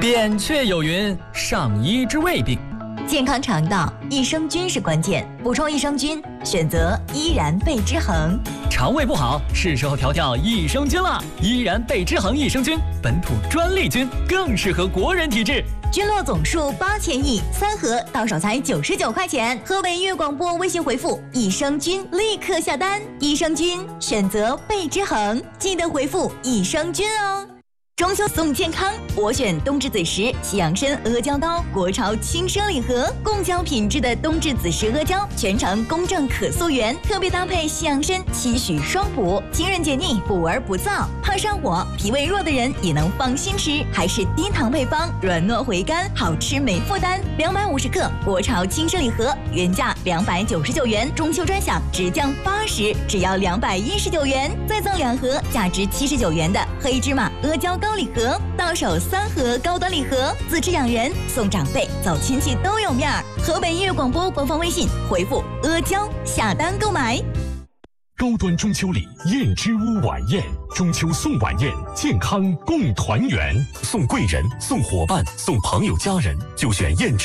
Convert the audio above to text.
扁鹊有云：上医治未病。 健康肠道，益生菌是关键。补充益生菌，选择依然贝之恒。 肠胃不好，是时候调调益生菌了。依然贝之恒益生菌，本土专利菌，更适合国人体质。 菌落总数8000亿，3盒到手才99块钱。河北音乐广播微信回复“益生菌”立刻下单。益生菌选择贝之恒，记得回复益生菌哦。中秋送健康，我选冬至子时西洋参阿胶糕，国潮轻生礼盒，贡胶品质的冬至子时阿胶，全程公正可溯源，特别搭配西洋参，期许双补，清润解腻，补而不燥，怕上火、脾胃弱的人也能放心吃，还是低糖配方，软糯回甘，好吃没负担。250克国潮轻生礼盒，原价299元，中秋专享直降80，只要219元，再赠2盒价值79元的黑芝麻阿胶糕礼盒，到手3盒高端礼盒，自制养人送长辈，走亲戚都有面儿。河北音乐广播官方微信回复阿胶下单购买。 高端中秋礼燕之屋晚宴，中秋送晚宴，健康共团圆，送贵人，送伙伴，送朋友家人，就选燕之